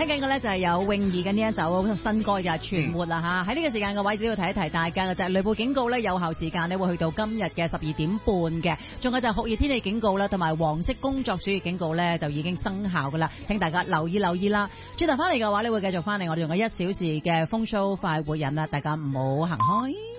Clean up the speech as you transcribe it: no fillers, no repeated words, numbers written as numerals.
聽緊嘅咧就係有泳兒嘅呢一首新歌嘅《存活》啦嚇。喺呢個時間嘅位置都要提一提大家嘅就係雷暴警告咧有效時間咧會去到今日嘅12點半嘅，仲有就係酷熱天氣警告啦，同埋黃色工作暑熱警告咧就已經生效噶啦，請大家留意啦。轉頭翻嚟嘅話咧會繼續翻嚟，我哋用咗1小時嘅風騷快活人啦，大家唔好行開。